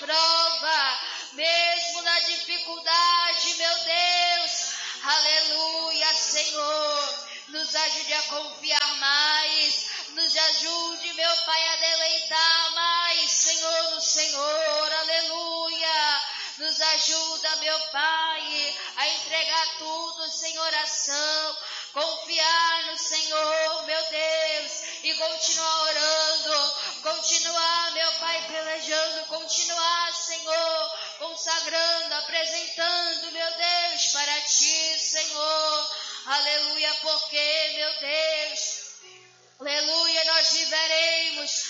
prova, mesmo na dificuldade, meu Deus. Aleluia, Senhor. Nos ajude a confiar mais. Nos ajude, meu Pai, a deleitar mais, Senhor, no Senhor. Aleluia. Nos ajuda, meu Pai, a entregar tudo sem oração. Confiar no Senhor, meu Deus, e continuar orando, continuar, meu Pai, pelejando, continuar, Senhor, consagrando, apresentando, meu Deus, para Ti, Senhor, aleluia, porque, meu Deus, aleluia, nós viveremos